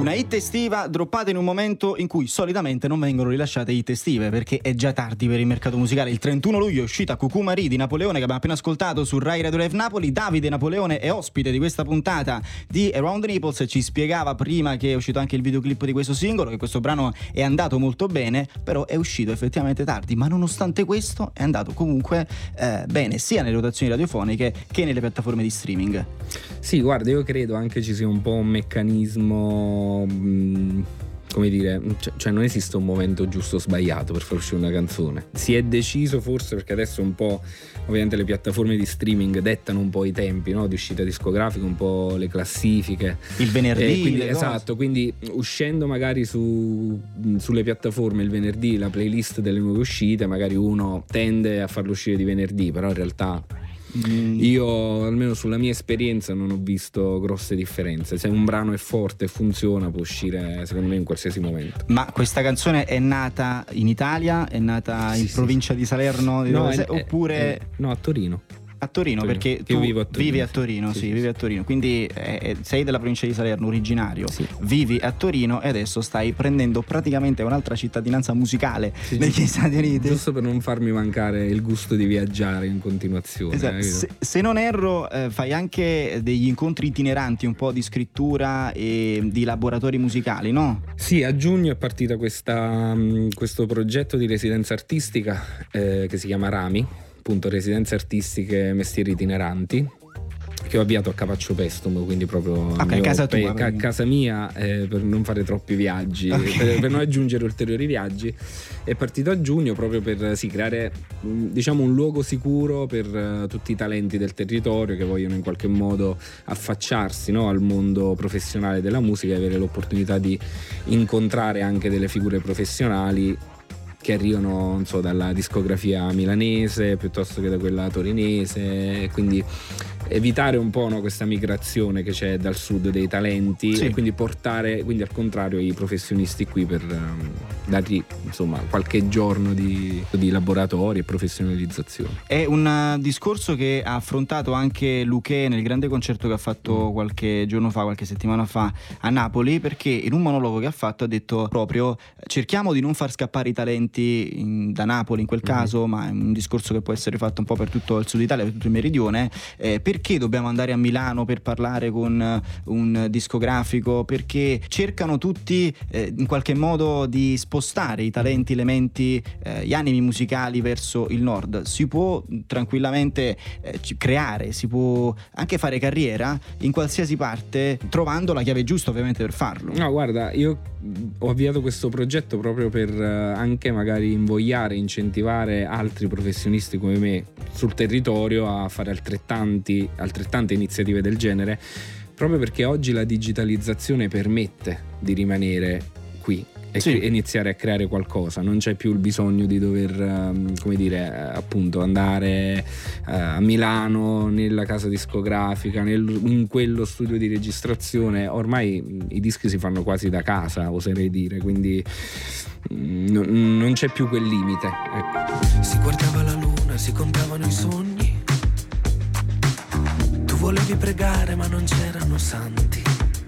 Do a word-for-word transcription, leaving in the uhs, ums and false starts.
Una hit estiva droppata in un momento in cui solitamente non vengono rilasciate hit estive, perché è già tardi per il mercato musicale. Il trentuno luglio è uscita Cucumari di Napoleone, che abbiamo appena ascoltato su Rai Radio Live Napoli. Davide Napoleone è ospite di questa puntata di Around the Naples e ci spiegava prima che è uscito anche il videoclip di questo singolo, che questo brano è andato molto bene, però è uscito effettivamente tardi, ma nonostante questo è andato comunque eh, bene sia nelle rotazioni radiofoniche che nelle piattaforme di streaming. Sì, guarda, io credo anche ci sia un po' un meccanismo, mh, come dire, cioè, cioè non esiste un momento giusto o sbagliato per far uscire una canzone. Si è deciso forse perché adesso un po', ovviamente le piattaforme di streaming dettano un po' i tempi, no? Di uscita discografica, un po' le classifiche. Il venerdì. Quindi, esatto, quindi uscendo magari su, sulle piattaforme il venerdì la playlist delle nuove uscite, magari uno tende a farlo uscire di venerdì, però in realtà... io almeno sulla mia esperienza non ho visto grosse differenze. Se un brano è forte e funziona può uscire secondo me in qualsiasi momento. Ma questa canzone è nata in Italia? È nata sì, in sì, provincia sì. di Salerno? Di no, è, è, oppure è, no, a Torino. A Torino, Torino, perché tu vivo a Torino, vivi a Torino, sì, sì, sì vivi a Torino, quindi eh, sei della provincia di Salerno, originario, sì. Vivi a Torino e adesso stai prendendo praticamente un'altra cittadinanza musicale sì, negli sì. Stati Uniti. Giusto per non farmi mancare il gusto di viaggiare in continuazione. Esatto. Se, se non erro, eh, fai anche degli incontri itineranti, un po' di scrittura e di laboratori musicali, no? Sì, a giugno è partita questa, questo progetto di residenza artistica eh, che si chiama Rami, appunto residenze artistiche mestieri itineranti, che ho avviato a Capaccio Pestum, quindi proprio okay, casa, tua, pe- ca- casa mia eh, per non fare troppi viaggi, okay. per, per non aggiungere ulteriori viaggi. È partito a giugno proprio per sì, creare diciamo un luogo sicuro per uh, tutti i talenti del territorio che vogliono in qualche modo affacciarsi, no, al mondo professionale della musica e avere l'opportunità di incontrare anche delle figure professionali che arrivano, non so, dalla discografia milanese piuttosto che da quella torinese, quindi evitare un po', no, questa migrazione che c'è dal sud dei talenti sì. E quindi portare quindi al contrario i professionisti qui per um, dargli insomma qualche giorno di, di laboratori e professionalizzazione. È un discorso che ha affrontato anche Luché nel grande concerto che ha fatto mm. qualche giorno fa, qualche settimana fa a Napoli, perché in un monologo che ha fatto ha detto proprio cerchiamo di non far scappare i talenti in, da Napoli in quel caso, mm. ma è un discorso che può essere fatto un po' per tutto il sud Italia, per tutto il meridione, eh, perché dobbiamo andare a Milano per parlare con un discografico, perché cercano tutti eh, in qualche modo di spostare i talenti, le menti, eh, gli animi musicali verso il nord. Si può tranquillamente eh, creare, si può anche fare carriera in qualsiasi parte trovando la chiave giusta ovviamente per farlo. No, guarda, io ho avviato questo progetto proprio per anche magari invogliare, incentivare altri professionisti come me sul territorio a fare altrettanti, altrettante iniziative del genere, proprio perché oggi la digitalizzazione permette di rimanere qui e sì. iniziare a creare qualcosa. Non c'è più il bisogno di dover come dire appunto andare a Milano nella casa discografica, nel, in quello studio di registrazione. Ormai i dischi si fanno quasi da casa, oserei dire, quindi non, non c'è più quel limite, ecco. Si guardava la luna, si contavano i sogni, tu volevi pregare ma non c'erano santi,